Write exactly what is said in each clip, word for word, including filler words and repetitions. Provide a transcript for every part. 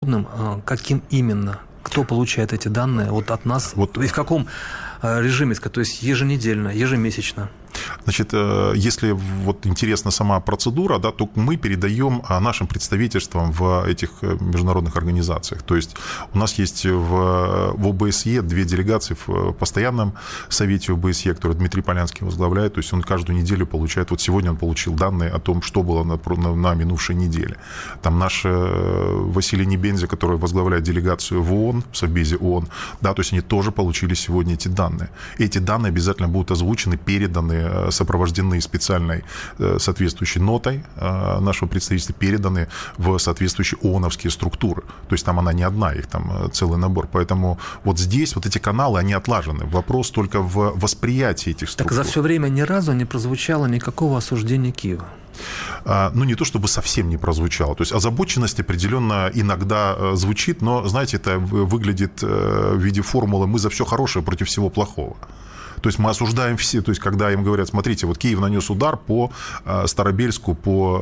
международным, каким именно? Кто получает эти данные вот от нас? Вот. И в каком режиме? То есть еженедельно, ежемесячно? Значит, если вот интересна сама процедура, да, то мы передаем нашим представительствам в этих международных организациях. То есть у нас есть в, в ОБСЕ две делегации в постоянном совете ОБСЕ, который Дмитрий Полянский возглавляет. То есть он каждую неделю получает, вот сегодня он получил данные о том, что было на, на, на минувшей неделе. Там наш Василий Небензя, который возглавляет делегацию в ООН, в Совбезе ООН, да, то есть они тоже получили сегодня эти данные. Эти данные обязательно будут озвучены, переданы, сопровождены специальной соответствующей нотой нашего представительства, переданы в соответствующие ООНовские структуры. То есть там она не одна, их там целый набор. Поэтому вот здесь вот эти каналы, они отлажены. Вопрос только в восприятии этих структур. Так за все время ни разу не прозвучало никакого осуждения Киева? Ну, не то чтобы совсем не прозвучало. То есть озабоченность определенно иногда звучит, но, знаете, это выглядит в виде формулы «мы за все хорошее против всего плохого». То есть мы осуждаем все, то есть когда им говорят, смотрите, вот Киев нанес удар по Старобельску,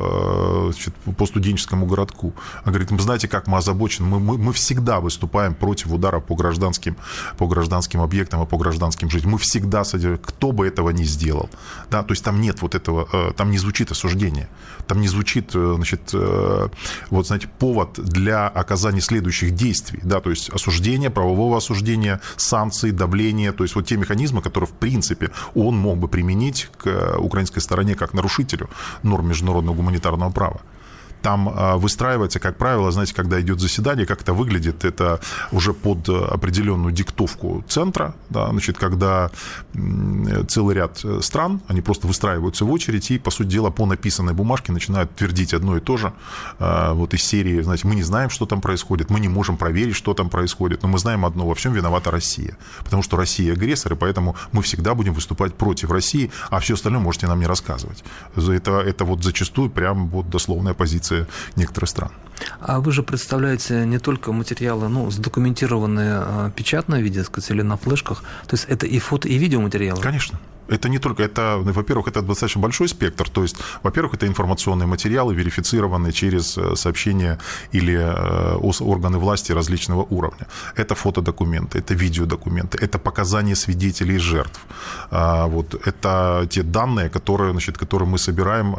по, значит, по студенческому городку. Он говорит, вы знаете, как мы озабочены, мы, мы, мы всегда выступаем против удара по гражданским, по гражданским объектам и по гражданским жителям. Мы всегда, кто бы этого ни сделал. Да, то есть там нет вот этого, там не звучит осуждение, там не звучит, значит, вот, знаете, повод для оказания следующих действий. Да, то есть осуждение, правового осуждения, санкции, давление, то есть вот те механизмы, которые в принципе он мог бы применить к украинской стороне как нарушителю норм международного гуманитарного права. Там выстраивается, как правило, знаете, когда идет заседание, как это выглядит, это уже под определенную диктовку центра, да, значит, когда целый ряд стран, они просто выстраиваются в очередь и, по сути дела, по написанной бумажке начинают твердить одно и то же. Вот из серии, знаете, мы не знаем, что там происходит, мы не можем проверить, что там происходит, но мы знаем одно, во всем виновата Россия, потому что Россия агрессор, и поэтому мы всегда будем выступать против России, а все остальное можете нам не рассказывать. Это, это вот зачастую прям вот дословная позиция некоторых стран. А вы же представляете не только материалы, ну, задокументированные в печатном виде, так сказать, или на флешках, то есть это и фото, и видеоматериалы? Конечно. Это не только, это, во-первых, это достаточно большой спектр, то есть, во-первых, это информационные материалы, верифицированные через сообщения или органы власти различного уровня. Это фотодокументы, это видеодокументы, это показания свидетелей и жертв. Вот, это те данные, которые, значит, которые мы собираем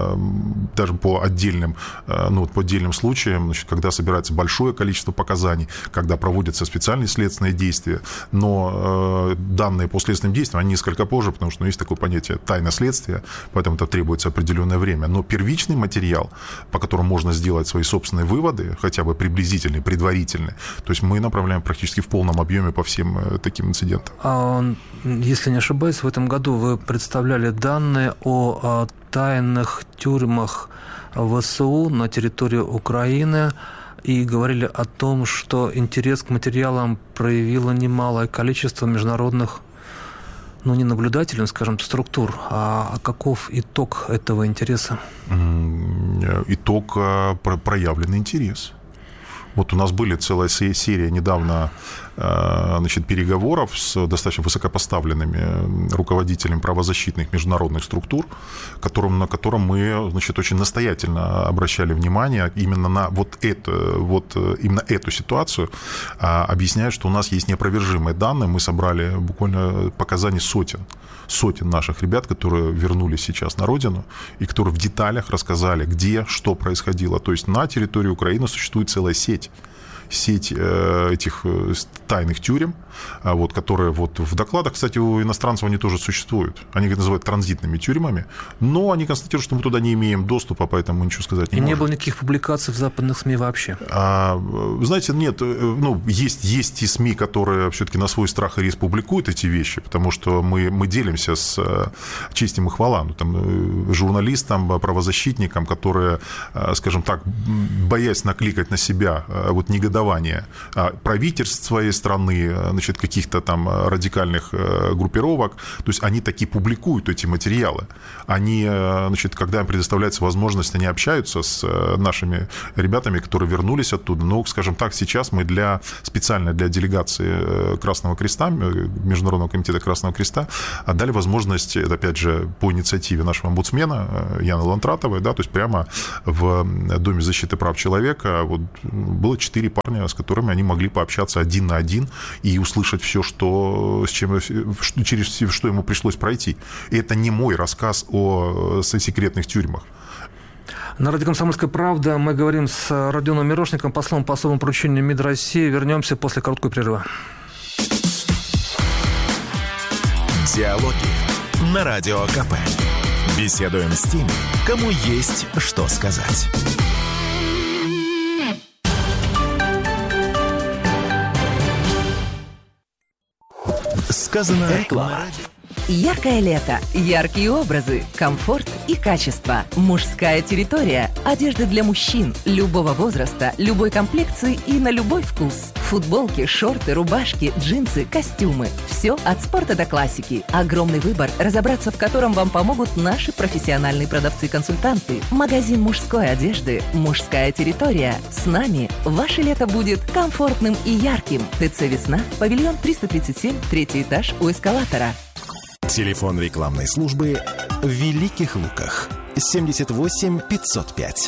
даже по отдельным, ну, по отдельным случаям, значит, когда собирается большое количество показаний, когда проводятся специальные следственные действия, но данные по следственным действиям, они несколько позже, потому что, ну, есть такое понятие тайна следствия, поэтому это требуется определенное время. Но первичный материал, по которому можно сделать свои собственные выводы, хотя бы приблизительные, предварительные, то есть мы направляем практически в полном объеме по всем таким инцидентам. А, если не ошибаюсь, в этом году вы представляли данные о тайных тюрьмах ВСУ на территории Украины и говорили о том, что интерес к материалам проявило немалое количество международных, ну, не наблюдателей, скажем, структур, а каков итог этого интереса? Итог – проявленный интерес. Вот у нас были целая серия недавно, значит, переговоров с достаточно высокопоставленными руководителями правозащитных международных структур, которым, на котором мы, значит, очень настоятельно обращали внимание именно на вот, это, вот именно эту ситуацию, объясняя, что у нас есть неопровержимые данные. Мы собрали буквально показания сотен, сотен наших ребят, которые вернулись сейчас на родину и которые в деталях рассказали, где, что происходило. То есть на территории Украины существует целая сеть. сеть этих тайных тюрем, вот, которые вот в докладах, кстати, у иностранцев они тоже существуют. Они их называют транзитными тюрьмами, но они констатируют, что мы туда не имеем доступа, поэтому мы ничего сказать не И можем. не было никаких публикаций в западных СМИ вообще? А, знаете, нет, ну, есть, есть и СМИ, которые все-таки на свой страх и риск публикуют эти вещи, потому что мы, мы делимся с честью и хвала, ну, там, журналистам, правозащитникам, которые, скажем так, боясь накликать на себя вот негодование правительств своей страны, значит, каких-то там радикальных группировок, то есть они таки публикуют эти материалы. Они, значит, когда им предоставляется возможность, они общаются с нашими ребятами, которые вернулись оттуда. Но, скажем так, сейчас мы для, специально для делегации Красного Креста, Международного комитета Красного Креста, отдали возможность, это, опять же, по инициативе нашего омбудсмена Яны Лантратовой, да, то есть прямо в Доме защиты прав человека вот, было четыре парня, с которыми они могли пообщаться один на один и услышать все, что, с чем, через что ему пришлось пройти. И это не мой рассказ о секретных тюрьмах. На радио «Комсомольская правда» мы говорим с Родионом Мирошником, послом по особому поручению МИД России. Вернемся после короткого перерыва. Диалоги на Радио КП. Беседуем с теми, кому есть что сказать. Сказано реклама. Яркое лето, яркие образы, комфорт и качество. Мужская территория. Одежда для мужчин любого возраста, любой комплекции и на любой вкус. Футболки, шорты, рубашки, джинсы, костюмы. Все от спорта до классики. Огромный выбор, разобраться в котором вам помогут наши профессиональные продавцы-консультанты. Магазин мужской одежды «Мужская территория». С нами ваше лето будет комфортным и ярким. ТЦ «Весна», павильон триста тридцать семь, третий этаж у эскалатора. Телефон рекламной службы в Великих Луках. семьдесят восемь пятьсот пять.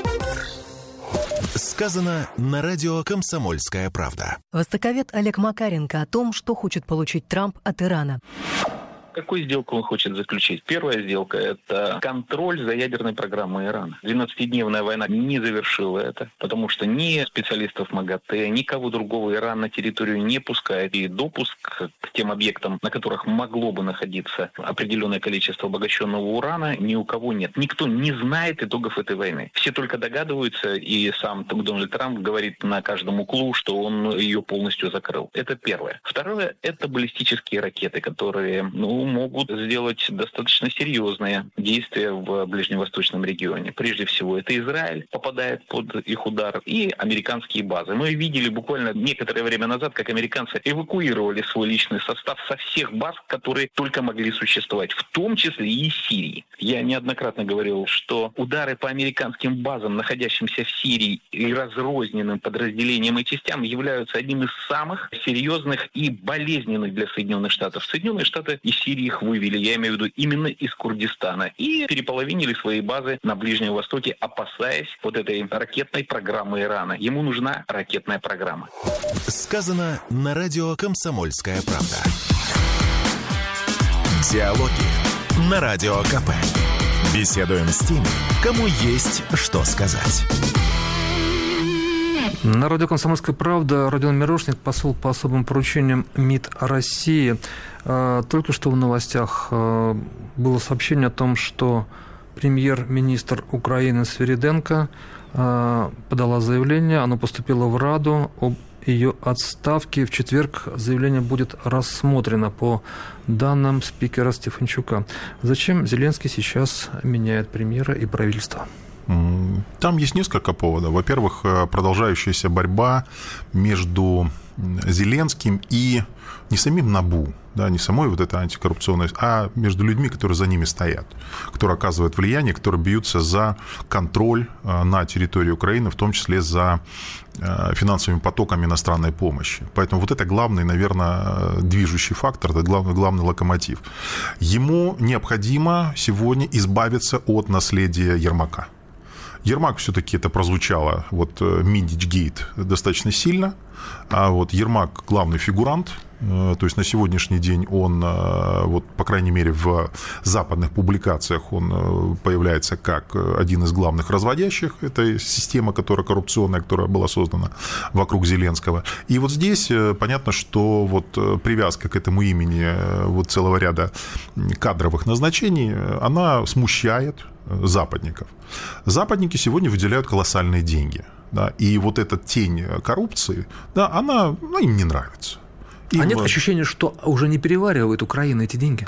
Сказано на радио «Комсомольская правда». Востоковед Олег Макаренко о том, что хочет получить Трамп от Ирана. Какую сделку он хочет заключить? Первая сделка – это контроль за ядерной программой Ирана. двенадцатидневная война не завершила это, потому что ни специалистов МАГАТЭ, никого другого Иран на территорию не пускает. И допуск к тем объектам, на которых могло бы находиться определенное количество обогащенного урана, ни у кого нет. Никто не знает итогов этой войны. Все только догадываются, и сам Дональд Трамп говорит на каждом углу, что он ее полностью закрыл. Это первое. Второе – это баллистические ракеты, которые, ну, могут сделать достаточно серьезные действия в ближневосточном регионе. Прежде всего, это Израиль попадает под их удар и американские базы. Мы видели буквально некоторое время назад, как американцы эвакуировали свой личный состав со всех баз, которые только могли существовать, в том числе и из Сирии. Я неоднократно говорил, что удары по американским базам, находящимся в Сирии, и разрозненным подразделениям и частям являются одним из самых серьезных и болезненных для Соединенных Штатов. Соединенные Штаты и Сирия их вывели, я имею в виду именно из Курдистана, и переполовинили свои базы на Ближнем Востоке, опасаясь вот этой ракетной программы Ирана. Ему нужна ракетная программа. Сказано на радио «Комсомольская правда». Диалоги на Радио КП. Беседуем с теми, кому есть что сказать. На радио «Комсомольская правда» Родион Мирошник, посол по особым поручениям МИД России. Только что в новостях было сообщение о том, что премьер-министр Украины Свириденко подала заявление, оно поступило в Раду об ее отставке. В четверг заявление будет рассмотрено по данным спикера Стефанчука. Зачем Зеленский сейчас меняет премьера и правительство? Там есть несколько поводов. Во-первых, продолжающаяся борьба между Зеленским и не самим НАБУ, да, не самой вот этой антикоррупционной, а между людьми, которые за ними стоят, которые оказывают влияние, которые бьются за контроль на территории Украины, в том числе за финансовыми потоками иностранной помощи. Поэтому вот это главный, наверное, движущий фактор, это главный, главный локомотив. Ему необходимо сегодня избавиться от наследия Ермака. Ермак все-таки это прозвучало, вот Миндичгейт достаточно сильно, а вот Ермак главный фигурант, то есть на сегодняшний день он, вот, по крайней мере, в западных публикациях он появляется как один из главных разводящих, это система, которая коррупционная, которая была создана вокруг Зеленского. И вот здесь понятно, что вот привязка к этому имени вот целого ряда кадровых назначений, она смущает западников. Западники сегодня выделяют колоссальные деньги, да, и вот эта тень коррупции, да, она, ну, им не нравится. Им... А нет ощущения, что уже не переваривает Украина эти деньги?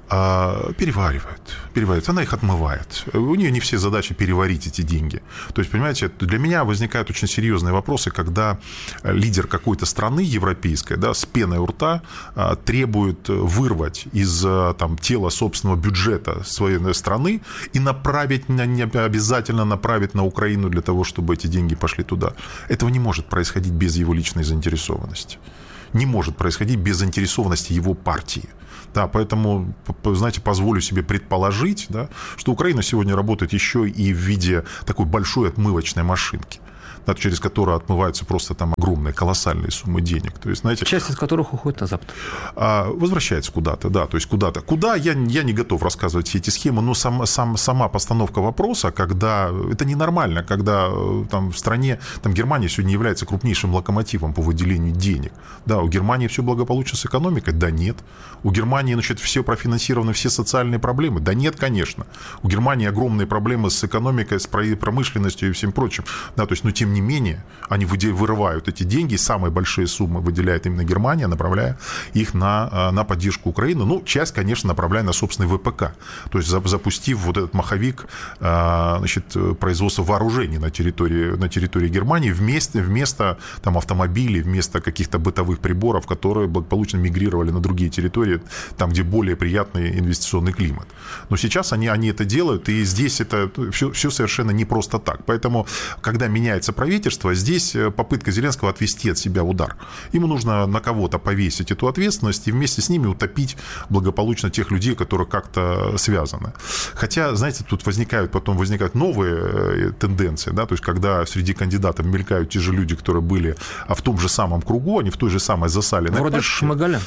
А, переваривает, переваривает, она их отмывает. У нее не все задачи переварить эти деньги. То есть, понимаете, для меня возникают очень серьезные вопросы, когда лидер какой-то страны европейской, да, с пеной у рта требует вырвать из там, тела собственного бюджета своей страны и направить, не обязательно направить на Украину для того, чтобы эти деньги пошли туда. Этого не может происходить без его личной заинтересованности. Не может происходить без заинтересованности его партии. Да, поэтому, знаете, позволю себе предположить, да, что Украина сегодня работает еще и в виде такой большой отмывочной машинки. да, через которые отмываются просто там огромные, колоссальные суммы денег. То есть, знаете, часть из которых уходит на Запад. Возвращается куда-то, да, то есть куда-то. Куда, я, я не готов рассказывать все эти схемы, но сам, сам, сама постановка вопроса, когда это ненормально, когда там в стране, там Германия сегодня является крупнейшим локомотивом по выделению денег. Да, у Германии все благополучно с экономикой? Да нет. У Германии, значит, все профинансированы, все социальные проблемы? Да нет, конечно. У Германии огромные проблемы с экономикой, с промышленностью и всем прочим. Да, то есть, но тем не менее, они вырывают эти деньги, самые большие суммы выделяет именно Германия, направляя их на, на поддержку Украины. Ну, часть, конечно, направляя на собственный ВПК. То есть, запустив вот этот маховик, значит, производства вооружений на территории, на территории Германии вместо, вместо там, автомобилей, вместо каких-то бытовых приборов, которые благополучно мигрировали на другие территории, там, где более приятный инвестиционный климат. Но сейчас они, они это делают, и здесь это все, все совершенно не просто так. Поэтому, когда меняется правительство, здесь попытка Зеленского отвести от себя удар. Ему нужно на кого-то повесить эту ответственность и вместе с ними утопить благополучно тех людей, которые как-то связаны. Хотя, знаете, тут возникают потом возникают новые тенденции, да, то есть когда среди кандидатов мелькают те же люди, которые были в том же самом кругу, они в той же самой засаленной вроде пачке. Шмыгаля.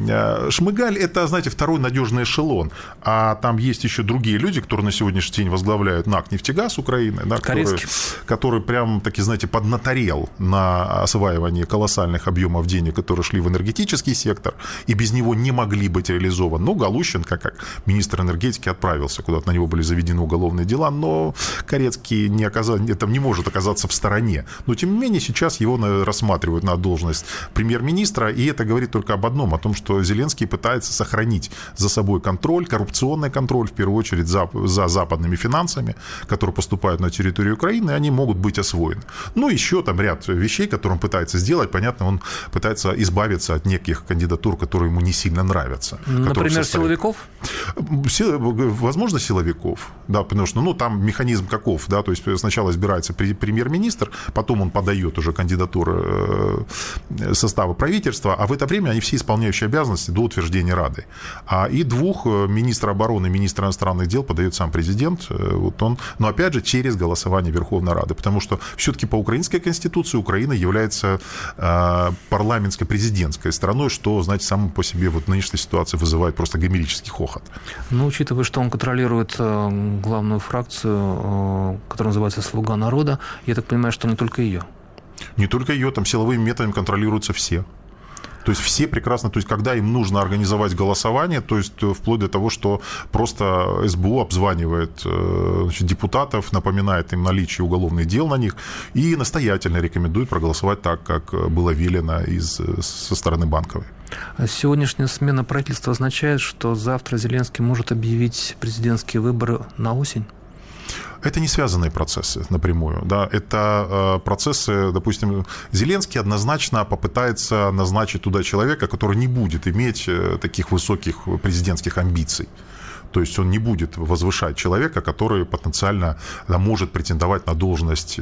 Шмыгаль – это, знаете, второй надежный эшелон, а там есть еще другие люди, которые на сегодняшний день возглавляют НАК «Нефтегаз» Украины, да, который, который прям, таки, знаете, поднаторел на осваивание колоссальных объемов денег, которые шли в энергетический сектор, и без него не могли быть реализованы. Ну, Галущенко, как министр энергетики, отправился куда-то, на него были заведены уголовные дела, но Корецкий не, оказал, это не может оказаться в стороне. Но, тем не менее, сейчас его рассматривают на должность премьер-министра, и это говорит только об одном, о том, что Зеленский пытается сохранить за собой контроль, коррупционный контроль, в первую очередь, за, за западными финансами, которые поступают на территорию Украины, и они могут быть освоены. Ну, еще там ряд вещей, которые он пытается сделать. Понятно, он пытается избавиться от неких кандидатур, которые ему не сильно нравятся. Например, силовиков? Возможно, силовиков, да, потому что, ну, там механизм каков, да, то есть сначала избирается премьер-министр, потом он подает уже кандидатуру состава правительства, а в это время они все исполняющие обязанности до утверждения Рады. А и двух, министра обороны и министра иностранных дел, подает сам президент, вот он, но опять же через голосование Верховной Рады, потому что все-таки по украинской конституции Украина является э, парламентско-президентской страной, что, знаете, само по себе вот в нынешней ситуации вызывает просто гомерический хохот. Ну, учитывая, что он контролирует э, главную фракцию, э, которая называется «Слуга народа», я так понимаю, что не только ее. Не только ее, там силовыми методами контролируются все. То есть все прекрасно, то есть когда им нужно организовать голосование, то есть вплоть до того, что просто СБУ обзванивает, значит, депутатов, напоминает им наличие уголовных дел на них и настоятельно рекомендует проголосовать так, как было велено из, со стороны Банковой. Сегодняшняя смена правительства означает, что завтра Зеленский может объявить президентские выборы на осень? Это не связанные процессы напрямую. Да? Это процессы, допустим, Зеленский однозначно попытается назначить туда человека, который не будет иметь таких высоких президентских амбиций. То есть он не будет возвышать человека, который потенциально может претендовать на должность,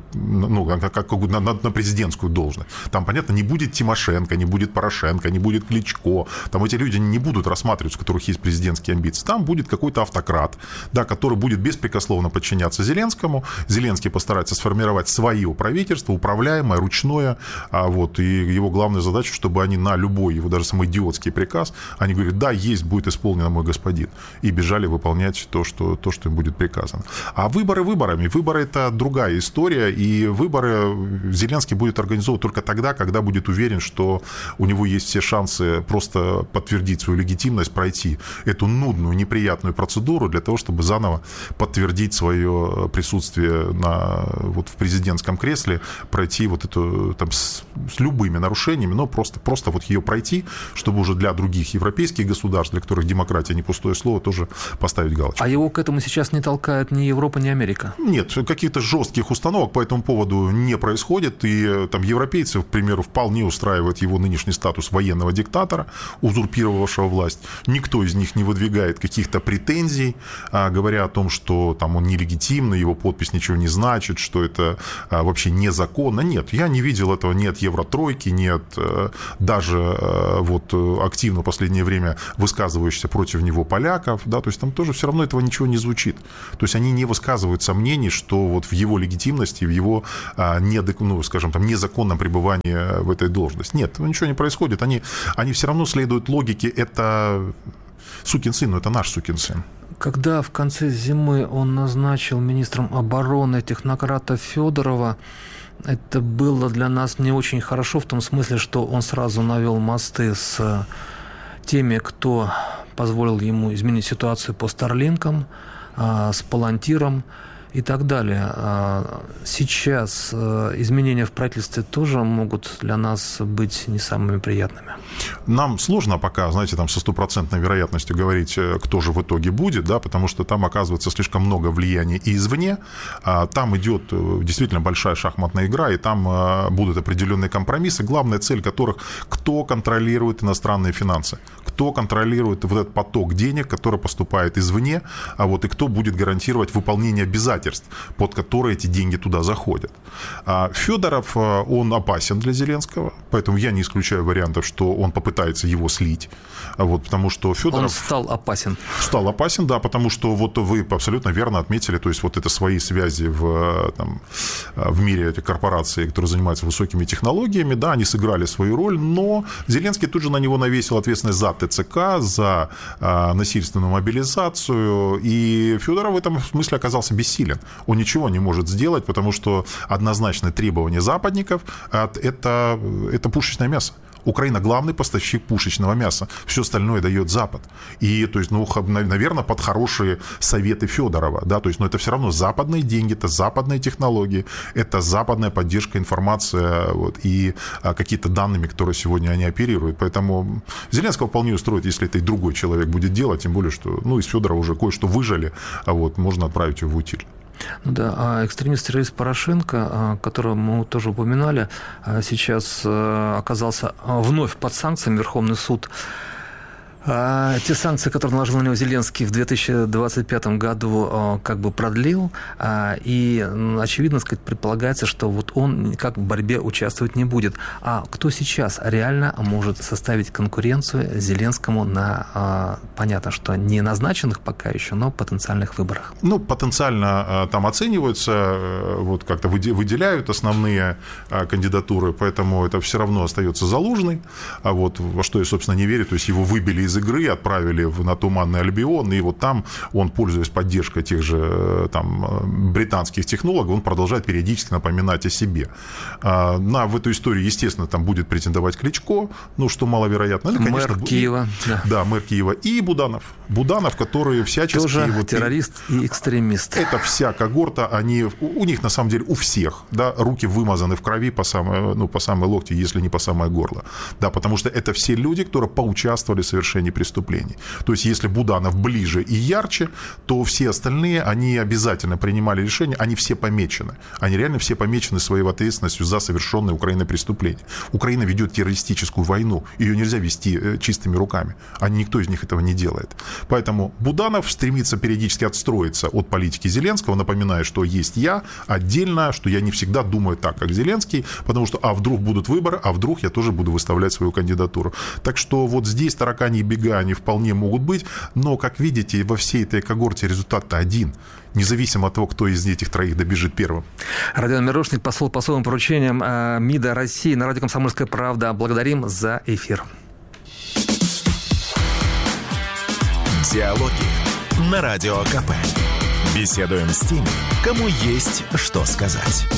ну, как, на, на президентскую должность. Там, понятно, не будет Тимошенко, не будет Порошенко, не будет Кличко. Там эти люди не будут рассматриваться, у которых есть президентские амбиции. Там будет какой-то автократ, да, который будет беспрекословно подчиняться Зеленскому. Зеленский постарается сформировать свое правительство, управляемое, ручное. А вот, и его главная задача, чтобы они на любой, его даже самый идиотский приказ, они говорят, да, есть, будет исполнено, мой господин. И бежали выполнять то, что, то, что им будет приказано. А выборы выборами. Выборы – это другая история, и выборы Зеленский будет организовывать только тогда, когда будет уверен, что у него есть все шансы просто подтвердить свою легитимность, пройти эту нудную, неприятную процедуру для того, чтобы заново подтвердить свое присутствие на, вот, в президентском кресле, пройти вот эту, там, с, с любыми нарушениями, но просто, просто вот ее пройти, чтобы уже для других европейских государств, для которых демократия не пустое слово, тоже поставить галочку. А его к этому сейчас не толкает ни Европа, ни Америка? Нет, каких-то жестких установок по этому поводу не происходит. И там европейцы, к примеру, вполне устраивают его нынешний статус военного диктатора, узурпировавшего власть. Никто из них не выдвигает каких-то претензий, говоря о том, что там он нелегитимный, его подпись ничего не значит, что это вообще незаконно. Нет, я не видел этого ни от Евротройки, ни от даже вот активно в последнее время высказывающихся против него поляков. Федоров, да, то есть там тоже все равно этого ничего не звучит. То есть они не высказывают сомнений, что вот в его легитимности, в его, а, недек, ну, скажем, там, незаконном пребывании в этой должности. Нет, ничего не происходит. Они, они все равно следуют логике, это сукин сын, но это наш сукин сын. Когда в конце зимы он назначил министром обороны технократа Федорова, это было для нас не очень хорошо, в том смысле, что он сразу навел мосты с теми, кто позволил ему изменить ситуацию по Старлинкам, с Палантиром и так далее. Сейчас изменения в правительстве тоже могут для нас быть не самыми приятными. Нам сложно пока, знаете, там со стопроцентной вероятностью говорить, кто же в итоге будет, да, потому что там оказывается слишком много влияния и извне. Там идет действительно большая шахматная игра, и там будут определенные компромиссы, главная цель которых – кто контролирует иностранные финансы, кто контролирует вот этот поток денег, который поступает извне, а вот и кто будет гарантировать выполнение обязательств, под которые эти деньги туда заходят. Федоров, он опасен для Зеленского, поэтому я не исключаю вариантов, что он попытается его слить, вот, потому что Федоров... Он стал опасен. Стал опасен, да, потому что вот вы абсолютно верно отметили, то есть вот это свои связи в, там, в мире этих корпораций, которые занимаются высокими технологиями, да, они сыграли свою роль, но Зеленский тут же на него навесил ответственность за ТЦК, за а, насильственную мобилизацию, и Федоров в этом смысле оказался бессилен. Он ничего не может сделать, потому что однозначное требование западников – это, это пушечное мясо. Украина главный поставщик пушечного мяса. Все остальное дает Запад. И, то есть, ну, наверное, под хорошие советы Федорова. Да, то есть, но это все равно западные деньги, это западные технологии, это западная поддержка информации вот, и а, какие-то данными, которые сегодня они оперируют. Поэтому Зеленского вполне устроит, если это и другой человек будет делать, тем более, что ну, из Федорова уже кое-что выжали, а вот можно отправить его в утиль. Да, а экстремист-террорист Порошенко, которого мы тоже упоминали, сейчас оказался вновь под санкциями. Верховный суд те санкции, которые наложил на него Зеленский в две тысячи двадцать пятом году, как бы продлил, и, очевидно, сказать, предполагается, что вот он никак в борьбе участвовать не будет. А кто сейчас реально может составить конкуренцию Зеленскому на, понятно, что не назначенных пока еще, но потенциальных выборах? Ну, потенциально там оцениваются, вот как-то выделяют основные кандидатуры, поэтому это все равно остается Залужный, а вот во что я, собственно, не верю, то есть его выбили из игры, отправили на Туманный Альбион, и вот там он, пользуясь поддержкой тех же там, британских технологов, он продолжает периодически напоминать о себе. На, в эту историю, естественно, там будет претендовать Кличко, ну, что маловероятно. Ну, конечно, мэр Киева. Да. да, мэр Киева. И Буданов. Буданов, который всячески... Тоже вот, террорист и экстремист. Это вся когорта, они, у них, на самом деле, у всех, да, руки вымазаны в крови по самой, ну, по самой локти, если не по самое горло. Да, потому что это все люди, которые поучаствовали в совершении преступлений. То есть, если Буданов ближе и ярче, то все остальные, они обязательно принимали решения, они все помечены. Они реально все помечены своей ответственностью за совершенные Украиной преступления. Украина ведет террористическую войну, ее нельзя вести чистыми руками. А никто из них этого не делает. Поэтому Буданов стремится периодически отстроиться от политики Зеленского, напоминая, что есть я отдельно, что я не всегда думаю так, как Зеленский, потому что, а вдруг будут выборы, а вдруг я тоже буду выставлять свою кандидатуру. Так что вот здесь таракани бега, они вполне могут быть, но, как видите, во всей этой когорте результат-то один, независимо от того, кто из этих троих добежит первым. Родион Мирошник, посол по особым поручениям МИДа России на радио «Комсомольская правда». Благодарим за эфир. Диалоги на Радио КП. Беседуем с теми, кому есть что сказать.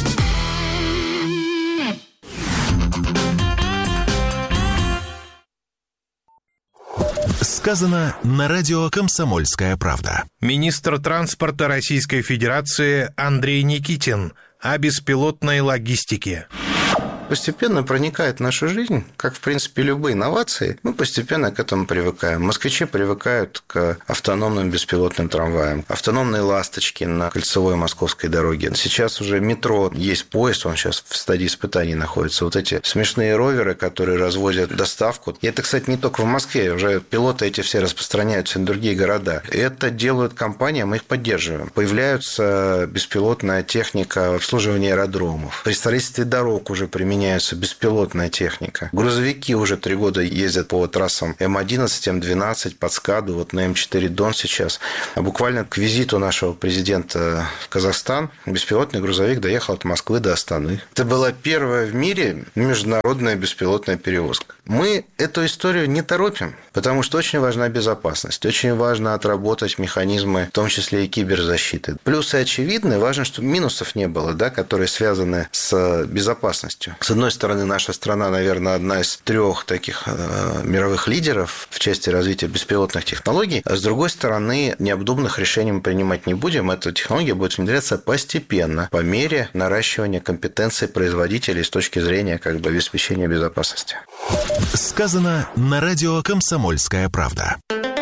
Сказано на радио «Комсомольская правда». Министр транспорта Российской Федерации Андрей Никитин о беспилотной логистике. Постепенно проникает в нашу жизнь, как, в принципе, любые инновации, мы постепенно к этому привыкаем. Москвичи привыкают к автономным беспилотным трамваям, автономные ласточки на кольцевой московской дороге. Сейчас уже метро, есть поезд, он сейчас в стадии испытаний находится. Вот эти смешные роверы, которые развозят доставку. И это, кстати, не только в Москве, уже пилоты эти все распространяются на другие города. Это делают компании, мы их поддерживаем. Появляются беспилотная техника обслуживания аэродромов. При строительстве дорог уже применяется применяется беспилотная техника. Грузовики уже три года ездят по трассам эм одиннадцать, эм двенадцать, под СКАДу, вот на эм четыре Дон сейчас. А буквально к визиту нашего президента в Казахстан беспилотный грузовик доехал от Москвы до Астаны. Это была первая в мире международная беспилотная перевозка. Мы эту историю не торопим, потому что очень важна безопасность, очень важно отработать механизмы, в том числе и киберзащиты. Плюсы очевидны, важно, чтобы минусов не было, да, которые связаны с безопасностью. С одной стороны, наша страна, наверное, одна из трех таких э, мировых лидеров в части развития беспилотных технологий, а с другой стороны, необдуманных решений мы принимать не будем. Эта технология будет внедряться постепенно, по мере наращивания компетенций производителей с точки зрения как бы обеспечения безопасности. Сказано на радио «Комсомольская правда».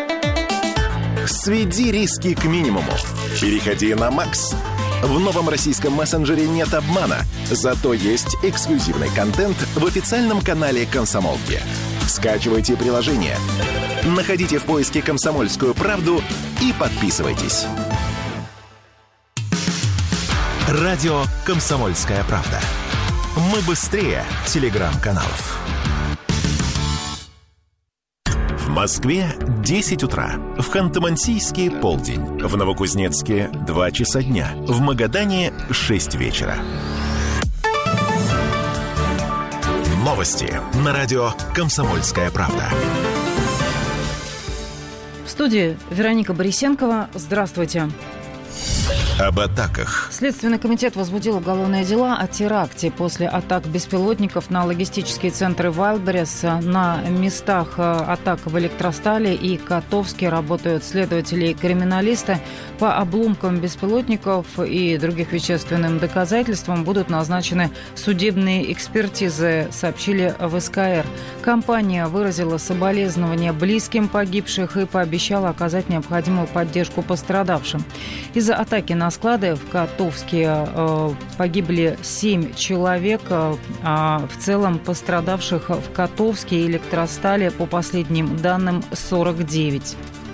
Сведи риски к минимуму. Переходи на Макс. В новом российском мессенджере нет обмана, зато есть эксклюзивный контент в официальном канале «Комсомолки». Скачивайте приложение, находите в поиске «Комсомольскую правду» и подписывайтесь. Радио «Комсомольская правда». Мы быстрее телеграм-каналов. В Москве десять утра, в Ханты-Мансийске полдень, в Новокузнецке два часа дня, в Магадане шесть вечера. Новости на радио «Комсомольская правда». В студии Вероника Борисенкова. Здравствуйте. Об атаках. Следственный комитет возбудил уголовные дела о теракте после атак беспилотников на логистические центры Вайлдберрис. На местах атак в Электростале и Котовске работают следователи и криминалисты. По обломкам беспилотников и других вещественным доказательствам будут назначены судебные экспертизы, сообщили в эс ка эр. Компания выразила соболезнования близким погибших и пообещала оказать необходимую поддержку пострадавшим. Из-за атаки на склады в Котовске э, погибли семь человек, э, а в целом пострадавших в Котовске и Электростале, по последним данным, сорок девять.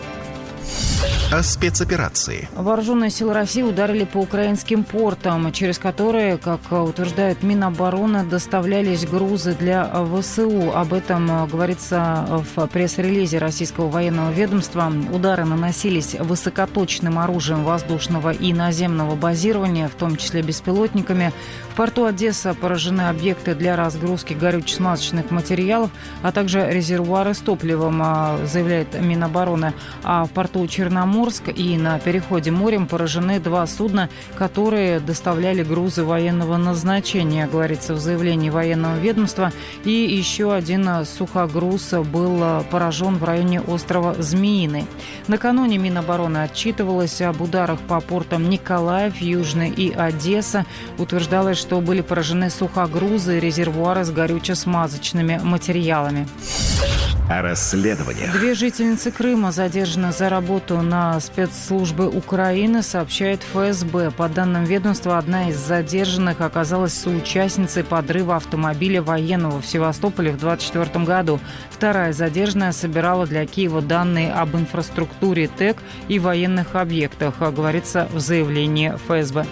О спецоперации. Вооруженные силы России ударили по украинским портам, через которые, как утверждает Минобороны, доставлялись грузы для вэ эс у. Об этом говорится в пресс-релизе российского военного ведомства. Удары наносились высокоточным оружием воздушного и наземного базирования, в том числе беспилотниками. В порту Одесса поражены объекты для разгрузки горюче-смазочных материалов, а также резервуары с топливом, заявляет Минобороны. А в порту Черноморск и на переходе морем поражены два судна, которые доставляли грузы военного назначения, говорится в заявлении военного ведомства. И еще один сухогруз был поражен в районе острова Змеиный. Накануне Минобороны отчитывалась об ударах по портам Николаев, Южный и Одесса. Утверждалось, что были поражены сухогрузы и резервуары с горюче-смазочными материалами. О расследованиях. Две жительницы Крыма задержаны за работу на спецслужбы Украины, сообщает эф эс бэ. По данным ведомства, одна из задержанных оказалась соучастницей подрыва автомобиля военного в Севастополе в двадцать четвёртом году. Вторая задержанная собирала для Киева данные об инфраструктуре ТЭК и военных объектах, говорится в заявлении эф эс бэ.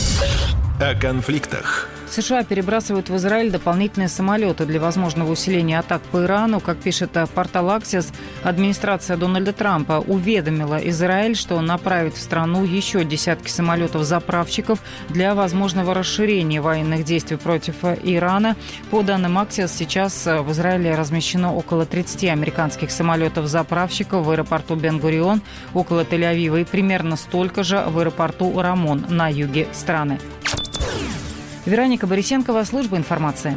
О конфликтах. США перебрасывают в Израиль дополнительные самолеты для возможного усиления атак по Ирану. Как пишет портал Axios, администрация Дональда Трампа уведомила Израиль, что направит в страну еще десятки самолетов-заправщиков для возможного расширения военных действий против Ирана. По данным Axios, сейчас в Израиле размещено около тридцати американских самолетов-заправщиков в аэропорту Бен-Гурион, около Тель-Авива, и примерно столько же в аэропорту Рамон на юге страны. Вероника Борисенкова, служба информации.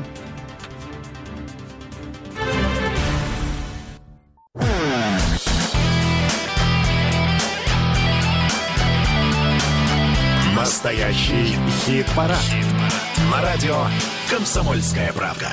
Настоящий хит-парад. На радио «Комсомольская правда».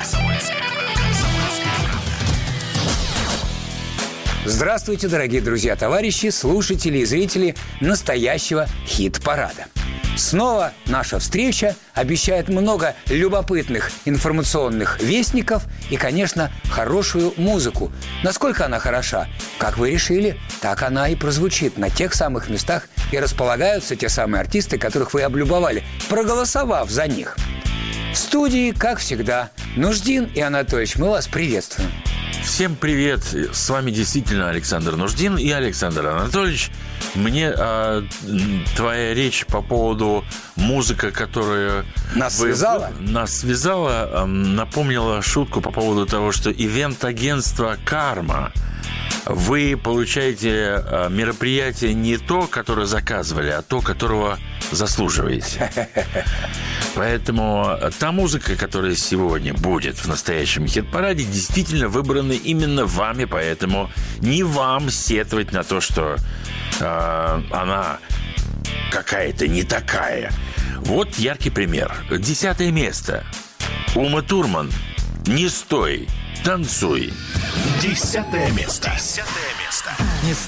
Здравствуйте, дорогие друзья, товарищи, слушатели и зрители настоящего хит-парада. Снова наша встреча обещает много любопытных информационных вестников и, конечно, хорошую музыку. Насколько она хороша? Как вы решили, так она и прозвучит на тех самых местах, и располагаются те самые артисты, которых вы облюбовали, проголосовав за них. В студии, как всегда, Нуждин и Анатольевич, мы вас приветствуем. Всем привет! С вами действительно Александр Нуждин и Александр Анатольевич. Мне а, твоя речь по поводу музыки, которая... Нас вы, связала? Нас связала, а, напомнила шутку по поводу того, что ивент-агентство «Карма». Вы получаете а, мероприятие не то, которое заказывали, а то, которого заслуживаете. Поэтому та музыка, которая сегодня будет в настоящем хит-параде, действительно выбрана именно вами, поэтому не вам сетовать на то, что э, она какая-то не такая. Вот яркий пример. Десятое место. Ума Турман. «Не стой, танцуй». Десятое место. Десятое место.